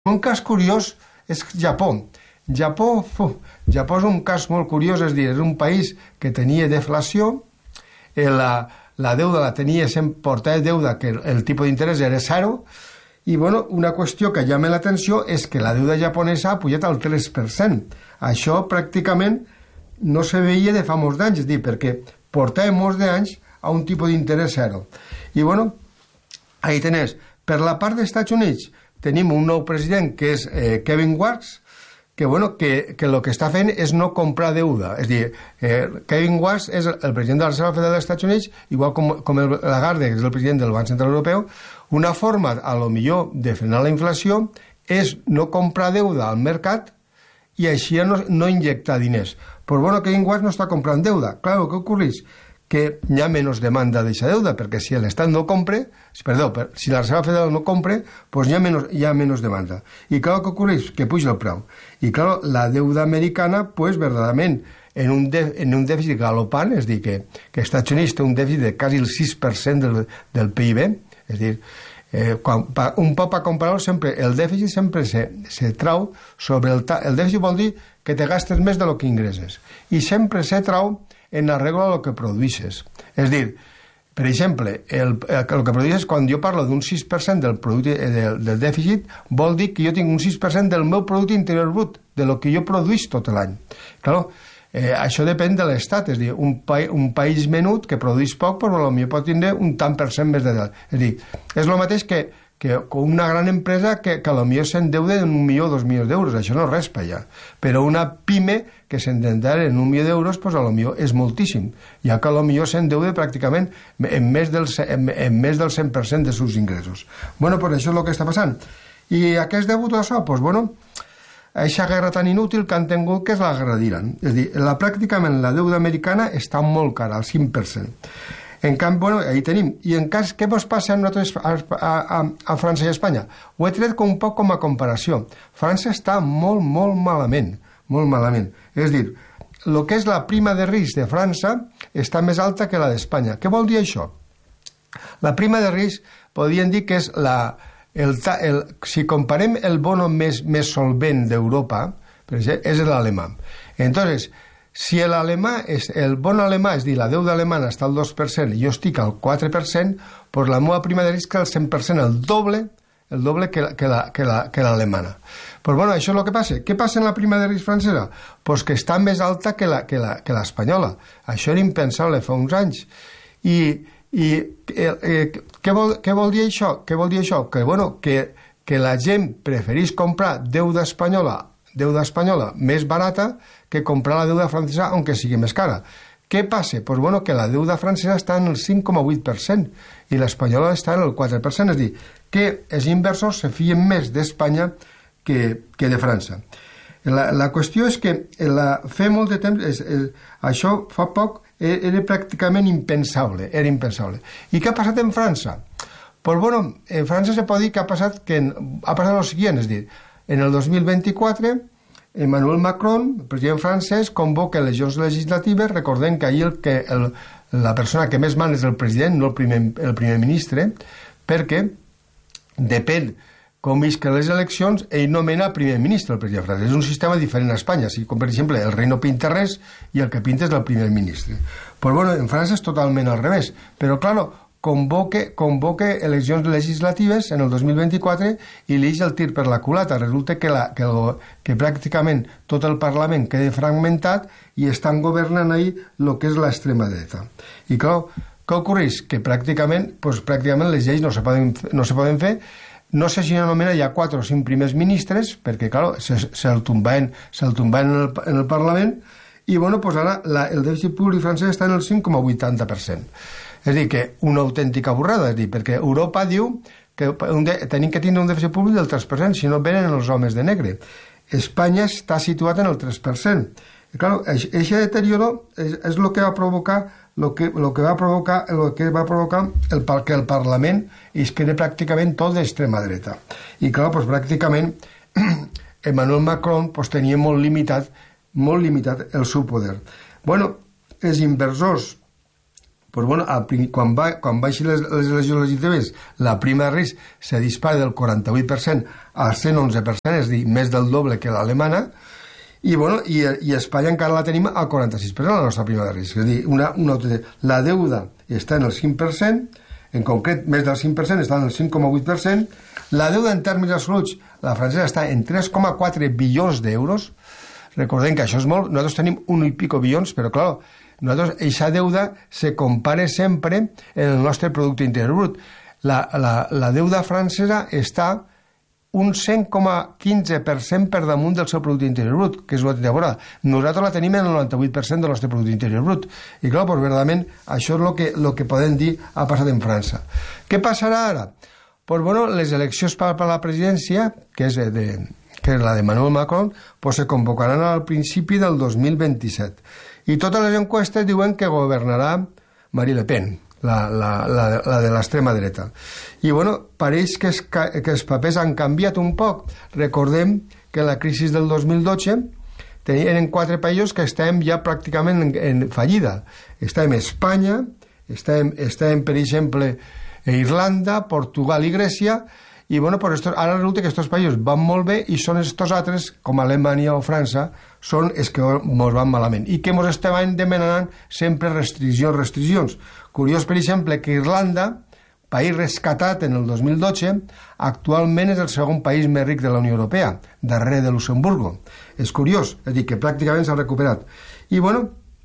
Un cas curiós és Japó. Japó és un cas molt curiós, és a dir, és un país que tenia deflació, la deuda la tenia sempre, portava deuda que el tipus d'interès era zero, i bueno, una qüestió que llama l'atenció és que la deuda japonesa ha pujat al 3%. Això pràcticament no se veia de fa molts d'anys, és a dir, perquè portava molts d'anys a un tipus d'interès zero. I bueno, ahí tenés. Per la part dels Estats Units tenim un nou president que és Kevin Warsh, que bueno, que el que està fent és no comprar deuda. És a dir, Kevin Warsh és el president de la Reserva Federal dels Estats Units, igual com el Lagarde, que és el president del Banc Central Europeu. Una forma, a lo millor, de frenar la inflació és no comprar deuda al mercat i així no injectar diners. Però bueno, Kevin Warsh no està comprant deuda. Clar, què ocorreix? Que hi ha menys demanda d'aquesta deuda, perquè si l'Estat no compra, si la Reserva Federal no compra, doncs hi ha menys demanda. I clar, què ocorreix? Que puja el preu. I clar, la deuda americana, doncs, verdaderament, en un dèficit galopant, és a dir, que els Estats Units té un dèficit de quasi el 6% del PIB, és a dir, un poc a comparar-ho, sempre, el dèficit sempre se trau sobre el dèficit vol dir que te gastes més de lo que ingresses. I sempre se trau en arreglo a lo que produïsses. És a dir, per exemple, el que produïsses, quan jo parlo d'un 6% del dèficit, vol dir que jo tinc un 6% del meu producte interior brut, de lo que jo produïs tot l'any. Clar, això depèn de l'estat, és a dir, un país menut que produeix poc, però potser pot tindre un tant per cent més de deute. És a dir, és el mateix que una gran empresa que potser s'endeuda en 1 milió o 2 milions d'euros, això no és res per allà. Però una pime que s'endeuda en 1 milió d'euros, doncs potser és moltíssim, ja que potser s'endeuda pràcticament en més del 100% dels seus ingressos. Bueno, doncs això és el que està passant. I a què és degut això? Doncs bueno, aquesta guerra tan inútil que han tingut, que és la guerra d'Iran. És a dir, pràcticament la deuda americana està molt cara, al 5%. En canvi, bueno, ahí tenim. I en cas, què ens passa a nosaltres a França i a Espanya? Ho he tret un poc com a comparació. França està molt, molt malament. Molt malament. És a dir, el que és la prima de risc de França està més alta que la d'Espanya. Què vol dir això? La prima de risc podríem dir que és si comparem el bono més solvent d'Europa, per exemple, és l'alemà. Entonces, si el bono alemà, és a dir, la deuda alemana està al 2% i jo estic al 4%, doncs la meva prima de risc és al 100%, el doble que l'alemana. Doncs bueno, això és el que passa. Què passa en la prima de risc francesa? Doncs que està més alta que l'espanyola. Això era impensable fa uns anys. Què vol dir això? Què vol dir això? Que, bueno, que la gent prefereix comprar deuda espanyola més barata que comprar la deuda francesa, aunque sigui més cara. Què passa? Pues bueno, que la deuda francesa està en el 5,8% i l'espanyola està en el 4%, és a dir, que els inversors se fien més d'Espanya que de França. La qüestió és que fa molt de temps, això fa poc era pràcticament impensable, era impensable. I què ha passat en França? Pues bueno, en França se pot dir que ha passat el següent, és a dir, en el 2024, Emmanuel Macron, el president francès, convoca eleccions legislatives. Recordem que ahir la persona que més mana és el president, no el primer ministre, perquè depèn com visquen les eleccions, ell nomena primer ministre, el president francès. És un sistema diferent a Espanya, com per exemple el rei no pinta res i el que pinta és el primer ministre. Pues bueno, en França és totalment al revés, però claro, convoque eleccions legislatives en el 2024 i li deixa el tir per la culata. Resulta que pràcticament tot el Parlament queda fragmentat i estan governant ahí el que és l'extrema dreta. I clar, què ocorreix? Que pràcticament les lleis no se poden fer. No sé si nomena ja 4 o 5 primers ministres, perquè clar, se'l tombaven en el Parlament, i bueno, pues ara el dèficit públic francès està en el 5,80%. És a dir, que una autèntica borrada, és a dir, perquè Europa diu que tenim que tindre un dèficit públic del 3%, si no venen els homes de negre. Espanya està situat en el 3%. I clar, aquest deterioro és el que va provocar que el Parlament es quedi pràcticament tot d'extrema dreta. I clar, doncs pràcticament Emmanuel Macron tenia molt limitat el seu poder. Bueno, els inversors pues bueno, quan baixin les eleccions legitimes, la prima de risc se dispara del 48% al 111%, és a dir, més del doble que l'alemana, i, bueno, i Espanya encara la tenim al 46%, la nostra prima de risc. És a dir, la deuda està en el 5%, en concret, més del 5%, està en el 5,8%, la deuda en termes absoluts, la francesa està en 3,4 bilions d'euros. Recordem que això és molt, nosaltres tenim 1 i pico bilions, però clar, nosaltres, aquesta deuda se compara sempre en el nostre producte interior brut. La deuda francesa està un 100,15% per damunt del seu producte interior brut, que és una temporada. Nosaltres la tenim en el 98% del nostre producte interior brut. I clar, pues, verdament, això és el que podem dir ha passat en França. Què passarà ara? Pues, bueno, les eleccions per a la presidència, que és la de Emmanuel Macron, pues, se convocaran al principi del 2027. I totes les enquestes diuen que governarà Marine Le Pen, la de l'extrema dreta. I, bueno, pareix que els papers han canviat un poc. Recordem que la crisi del 2012 eren 4 països que estàvem ja pràcticament en fallida. Estàvem a Espanya, estàvem, per exemple, a Irlanda, Portugal i Grècia, i, bueno, pues ara resulta que aquests països van molt bé i són estos altres, com Alemanya o França, són els que ens van malament. I que ens estaven demanant sempre restriccions. Curiós, per exemple, que Irlanda, país rescatat en el 2012, actualment és el segon país més ric de la Unió Europea, darrere de Luxemburgo. És curiós, és a dir, que pràcticament s'ha recuperat. I, bueno,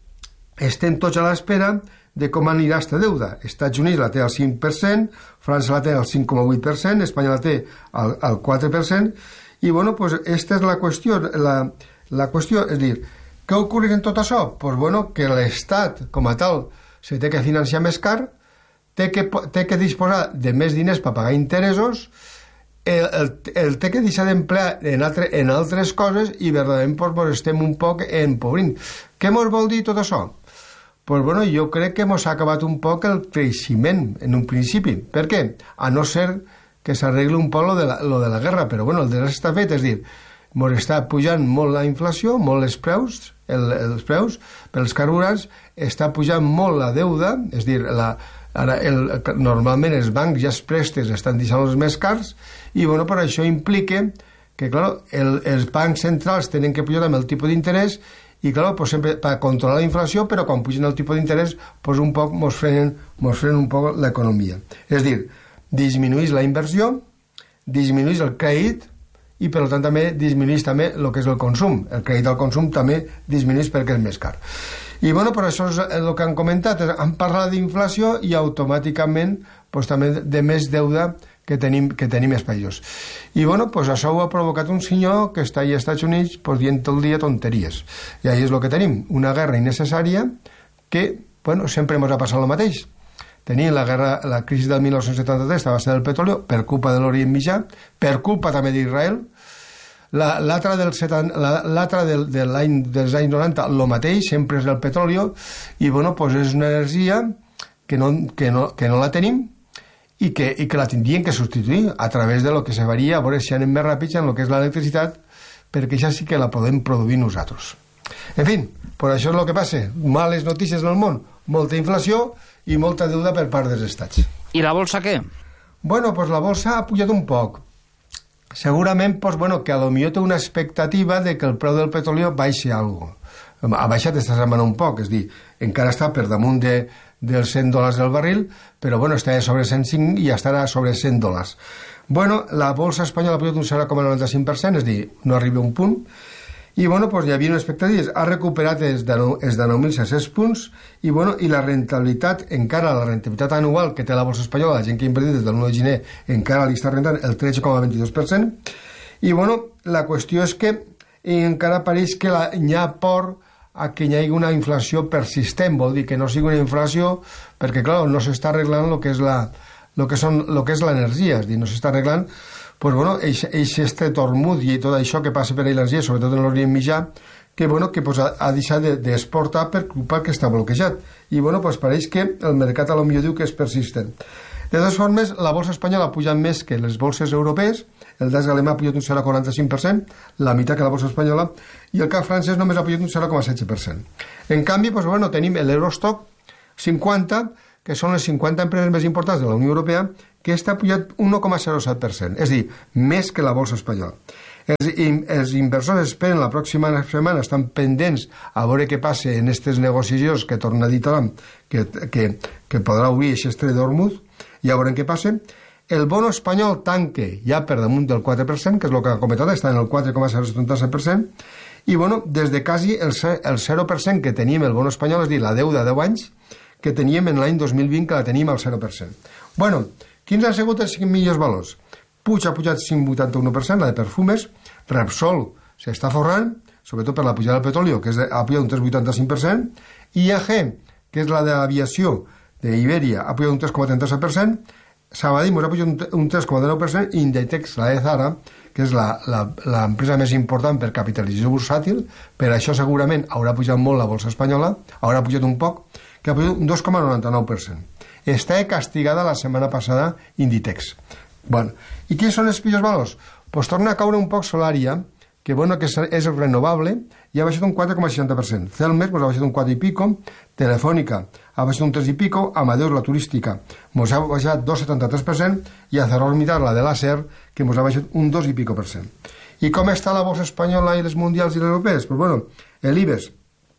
estem tots a l'espera de com anirà aquesta deuda. Estats Units la té al 5%, França la té al 5,8%, Espanya la té al 4%, i, bueno, pues, esta és la qüestió. La qüestió és dir, què ocorre en tot això? Pues, bueno, que l'Estat, com a tal, se té que financiar més car, té que disposar de més diners per pagar interessos, el té que deixar d'emplear en altres coses i verdaderament pues, estem un poc empobrint. Què ens vol dir tot això? Pues bueno, jo crec que ens ha acabat un poc el creixement en un principi. Per què? A no ser que s'arregli un poc lo de la guerra, però bueno, el desastre està fet, és dir, ens està pujant molt la inflació, molt els preus pels carburants, està pujant molt la deuda, és dir, normalment els bancs ja els préstecs estan deixant els més cars, i bueno, per això implica que, clar, els bancs centrals tenen que pujar amb el tipus d'interès, i clar, pues sempre per controlar la inflació, però quan pugen el tipus d'interès pues un poc mos frenen un poc l'economia. És dir, disminueix la inversió, disminueix el crèdit i per tant també disminueix també el que és el consum. El crèdit al consum també disminueix perquè és més car. I bueno, per això és el que han comentat, han parlat d'inflació i automàticament pues, també de més deuda que tenim els països. I bueno, pues això ho ha provocat un senyor que està allà als Estats Units pues, dient tot el dia tonteries. I ahí és el que tenim, una guerra innecessària que, bueno, sempre ens ha passat el mateix. Tenim la crisi del 1973 a base del petroli per culpa de l'Orient Mitjà, per culpa també d'Israel. L'altra dels anys 90, el mateix, sempre és el petroli, i bueno, pues és una energia que no la tenim, i que la tindrien que substituir a través de lo que se varia, a veure si anem més ràpids en el que és l'electricitat, perquè ja sí que la podem produir nosaltres. En fi, per això és el que passa. Males notícies en el món, molta inflació i molta deuda per part dels estats. I la bolsa què? Bueno, pues la bolsa ha pujat un poc. Segurament, pues bueno, que a lo millor té una expectativa de que el preu del petroli baixi alguna cosa. Ha baixat esta setmana un poc, és dir, encara està per damunt dels $100 el barril, però bueno, està sobre 105 i estarà sobre $100. Bueno, la bolsa espanyola ha pujat un 0,95%, és dir, no arriba a un punt, i bueno, pues hi havia unes expectatives, ha recuperat els de 9.600 punts, i bueno, i la rentabilitat, encara la rentabilitat anual que té la bolsa espanyola, la gent que ha invertit des del 1 de gener, encara li està rentant el 13,22%, i bueno, la qüestió és que encara pareix que hi ha por a que hi hagi una inflació persistent, vol dir que no sigui una inflació, perquè clar, no s'està arreglant el que és l'energia, és dir, no s'està arreglant, pues bueno, este tormut i tot això que passa per l'energia, sobretot en l'Orient Mitjà, que bueno, que pues, ha deixat d'exportar per culpa que està bloquejat, i bueno, pues pareix que el mercat a lo millor diu que és persistent. De totes formes, la bolsa espanyola ha pujat més que les bolses europees, el DAX alemà ha pujat un 0,45%, la meitat que la bolsa espanyola, i el CAC francès només ha pujat un 0,16%. En canvi, pues, bueno, tenim l'Eurostock, 50, que són les 50 empreses més importants de la Unió Europea, que està pujat 1,07%, és a dir, més que la bolsa espanyola. Els inversors esperen la pròxima setmana, estan pendents a veure què passa en aquestes negociacions que torna a dir Trump, que podrà obrir aquest estret d'Hormuz, ja veurem què passa. El bono espanyol tanque ja per damunt del 4%, que és el que ha comentat, està en el 4,077%, i bueno, des de quasi el 0% que teníem el bono espanyol, és a dir, la deuda de 10 anys, que teníem en l'any 2020, que la teníem al 0%. Bueno, quins han sigut els 5 millors valors? Puig ha pujat 5,81%, la de perfumes. Repsol s'està forrant, sobretot per la pujada del petroli, que ha pujat un 3,85%. IAG, que és la de l'aviació d'Iberia, ha pujat un 3,37%. Sabadell ha pujat un 3,9%. I Inditex, la de Zara, que és l'empresa més important per capitalització bursàtil, per això segurament haurà pujat molt la bolsa espanyola, haurà pujat un poc, que ha pujat un 2,99%. Està castigada la setmana passada Inditex. Bueno, i quins són els pitjors valors? Pues torna a caure un poc Solaria, que bueno, que és renovable, i ha baixat un 4,60%. Celmes ha baixat un 4 i pico, Telefònica ha baixat un 3 i pico, Amadeus, la turística, ha baixat 2,73%, i ArcelorMittal, la de l'Acer, que ha baixat un 2 i pico %. I com està la bolsa espanyola i les mundials i les europees? Pues bueno, l'IBEX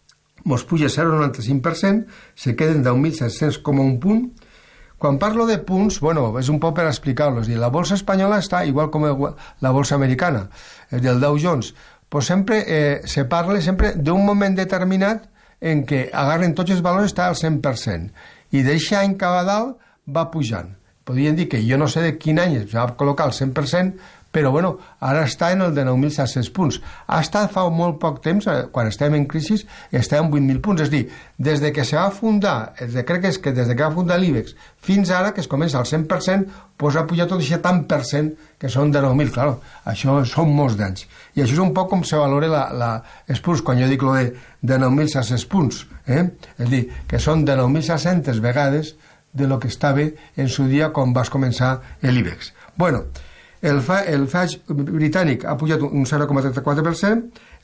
puja 0,95%, se queden 10.700 com un punt. Quan parlo de punts, bueno, és un poc per explicar-lo. La bolsa espanyola està igual com la bolsa americana, del Dow Jones. Pues sempre se parla sempre d'un moment determinat en què agarren tots els valors, està al 100%. I d'aquest any cada dalt va pujant. Podríem dir que jo no sé de quin any es va col·locar al 100%, però bueno, ara està en el de 9.700 punts. Ha estat fa molt poc temps, quan estem en crisi, està en 8.000 punts. És a dir, des de que se va fundar, crec que és que des de que va fundar l'IBEX, fins ara, que es comença al 100%, doncs ha pujat tot aquest tant per cent, que són de 9.000. Clar, això són molts d'anys. I això és un poc com se valora els punts, quan jo dic lo de 9.700 punts. És a dir, que són de 9.700 vegades de lo que estava en su dia quan vas començar l'IBEX. Bueno, el FAG britànic ha pujat un 0,34%,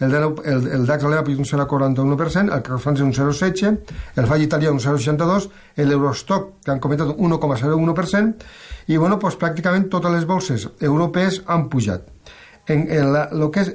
el DAX alemany ha pujat un 0,41%, el CAC francès un 0,16%, el FAG italià un 0,62%, l'Eurostock, que han comentat un 1,01%, i bueno, pues, pràcticament totes les bolses europees han pujat. El que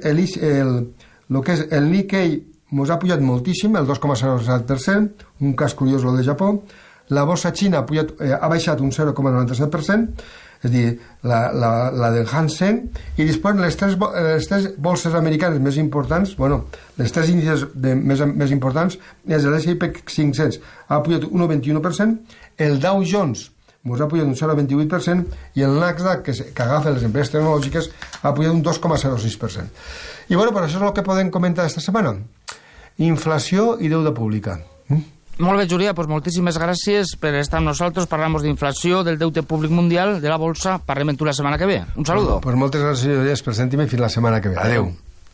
és el Nikkei ha pujat moltíssim, el 2,07%, un cas curiós el de Japó. La borsa xina ha baixat un 0,97%, és a dir, la del Hang Seng, i després les tres bolses americanes més importants, bueno, les tres índices més importants, és l'S&P 500 ha pujat un 1,21%, el Dow Jones ha pujat un 0,28%, i el Nasdaq, que agafa les empreses tecnològiques, ha pujat un 2,06%. I bueno, per això és el que podem comentar esta setmana. Inflació i deuda pública. Molt bé, Julià, doncs moltíssimes gràcies per estar amb nosaltres. Parlem d'inflació, del deute públic mundial, de la bolsa. Parlem amb tu la setmana que ve. Un saludo. Pues moltes gràcies per sentir-me fins la setmana que ve. Adeu.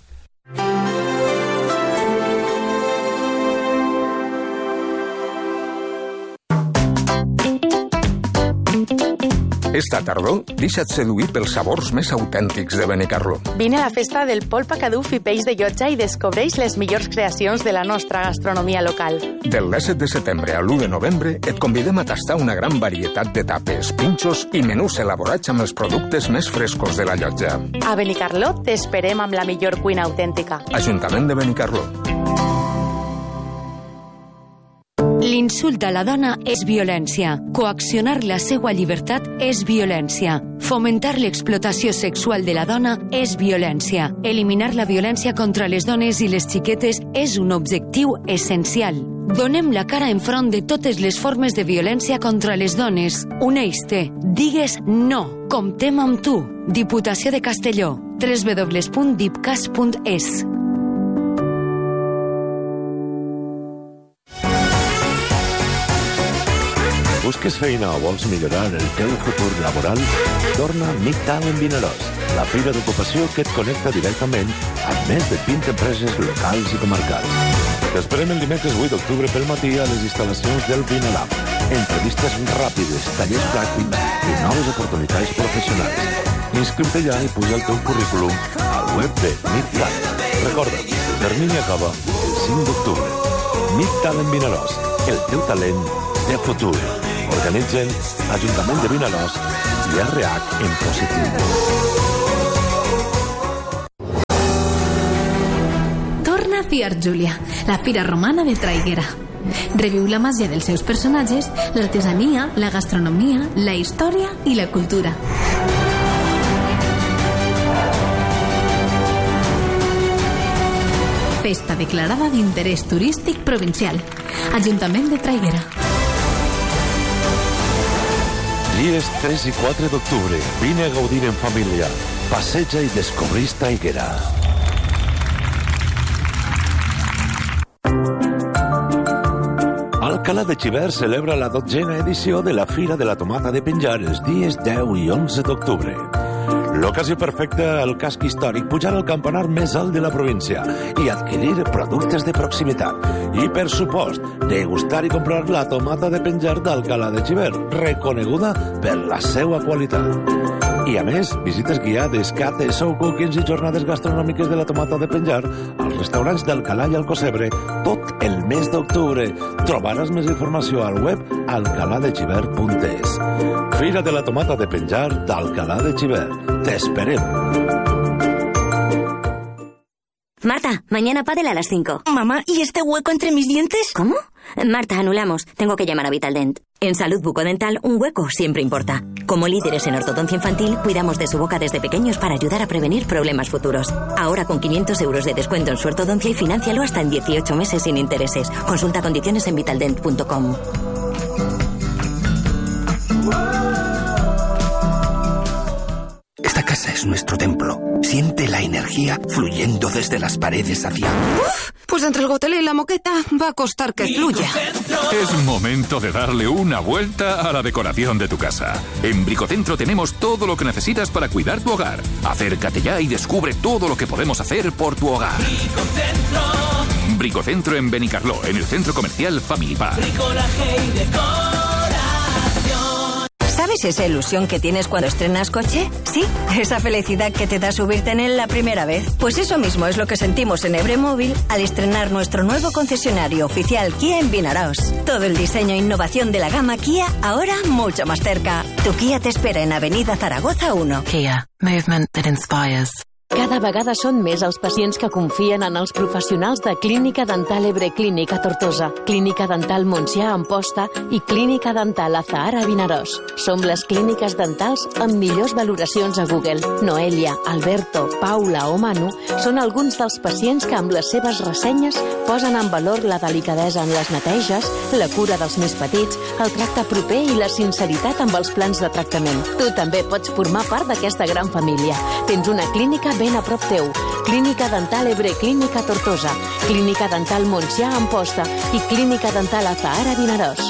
Esta tardor, deixa't seduir pels sabors més autèntics de Benicarló. Vine a la festa del polpa caduf i peix de llotja i descobreix les millors creacions de la nostra gastronomia local. Del 17 de setembre al 1 de novembre et convidem a tastar una gran varietat de tapes, pinxos i menús elaborats amb els productes més frescos de la llotja. A Benicarló t'esperem amb la millor cuina autèntica. Ajuntament de Benicarló. L'insult a la dona és violència. Coaccionar la seva llibertat és violència. Fomentar l'explotació sexual de la dona és violència. Eliminar la violència contra les dones i les xiquetes és un objectiu essencial. Donem la cara enfront de totes les formes de violència contra les dones. Uneix-te. Digues no. Comptem amb tu. Diputació de Castelló. www.dipcas.es. Busques feina o vols millorar el teu futur laboral? Torna Midtown Vinaròs, la fira d'ocupació que et connecta directament amb més de 20 empreses locals i comarcals. T'esperem el dimecres 8 d'octubre pel matí a les instal·lacions del Vinalab. Entrevistes ràpides, tallers pràctics i noves oportunitats professionals. Inscriu-te ja i puja el teu currículum al web de Midtown. Recorda, el termini acaba el 5 d'octubre. Midtown Vinaròs, el teu talent de futur. Organitzen Ajuntament de Vinaròs i RH en positiu. Torna Fiat Júlia, la fira romana de Traiguera. Reviu la màgia dels seus personatges, l'artesania, la gastronomia, la història i la cultura. Festa declarada d'interès turístic provincial. Ajuntament de Traiguera. Dies 3 i 4 d'octubre. Vine a gaudir en família. Passeja i descobrís Traiguera. Alcalá de Xivert celebra la 12a edició de la Fira de la Tomata de Penjar els dies 10 i 11 d'octubre. L'ocasió perfecta al casc històric, pujar al campanar més alt de la província i adquirir productes de proximitat. I, per supost, degustar i comprar la tomata de penjar d'Alcalá de Xivert, reconeguda per la seva qualitat. I, a més, visites guiades, cates, show cookings i jornades gastronòmiques de la tomata de penjar als restaurants d'Alcalá i Alcocebre tot el mes d'octubre. Trobaràs més informació al web alcaladexivert.es. Fira de la tomata de penjar d'Alcalá de Xivert. ¡Te esperemos! Marta, mañana pádel a las 5. Mamá, ¿y este hueco entre mis dientes? ¿Cómo? Marta, anulamos. Tengo que llamar a Vitaldent. En Salud Bucodental, un hueco siempre importa. Como líderes en ortodoncia infantil, cuidamos de su boca desde pequeños para ayudar a prevenir problemas futuros. Ahora con 500 euros de descuento en su ortodoncia y financialo hasta en 18 meses sin intereses. Consulta condiciones en vitaldent.com. Esta casa es nuestro templo. Siente la energía fluyendo desde las paredes hacia... ¡Uf! Pues entre el gotele y la moqueta va a costar que fluya. Es momento de darle una vuelta a la decoración de tu casa. En Bricocentro tenemos todo lo que necesitas para cuidar tu hogar. Acércate ya y descubre todo lo que podemos hacer por tu hogar. Bricocentro en Benicarló, en el centro comercial Family Park. Bricolaje y decoración. ¿Sabes esa ilusión que tienes cuando estrenas coche? Sí, esa felicidad que te da subirte en él la primera vez. Pues eso mismo es lo que sentimos en Ebremóvil al estrenar nuestro nuevo concesionario oficial Kia en Vinaròs. Todo el diseño e innovación de la gama Kia, ahora mucho más cerca. Tu Kia te espera en Avenida Zaragoza 1. Kia, movement that inspires. Cada vegada són més els pacients que confien en els professionals de Clínica Dental Ebre Clínica Tortosa, Clínica Dental Montsià Amposta i Clínica Dental Azahara Vinaròs. Som les clíniques dentals amb millors valoracions a Google. Noelia, Alberto, Paula o Manu són alguns dels pacients que amb les seves ressenyes posen en valor la delicadesa en les neteges, la cura dels més petits, el tracte proper i la sinceritat amb els plans de tractament. Tu també pots formar part d'aquesta gran família. Tens una clínica ben a prop teu. Clínica Dental Ebre Clínica Tortosa, Clínica Dental Montsià Amposta i Clínica Dental Azahara Vinaròs.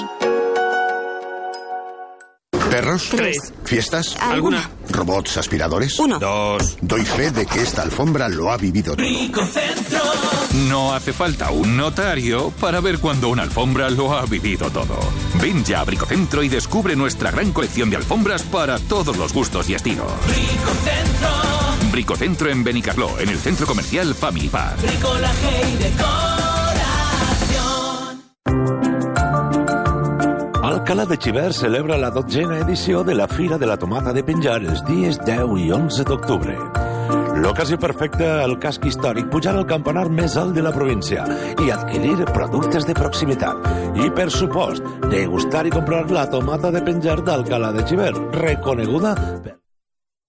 ¿Perros? 3. ¿Fiestas? ¿Alguna? ¿Robots aspiradores? 1. 2. Doy fe de que esta alfombra lo ha vivido todo. Bricocentro. No hace falta un notario para ver cuando una alfombra lo ha vivido todo. Ven ya a Bricocentro y descubre nuestra gran colección de alfombras para todos los gustos y estilos. Bricocentro. Bricocentro en Benicarló, en el centro comercial Family Park. Bricolaje y decoración. Alcalá de Xivert celebra la 12a edició de la Fira de la Tomata de Penjar els dies 10 i 11 d'octubre. L'ocasió perfecta al casc històric, pujar al campanar més alt de la província i adquirir productes de proximitat. I, per supost, degustar i comprar la tomata de penjar d'Alcalá de Xivert, reconeguda per...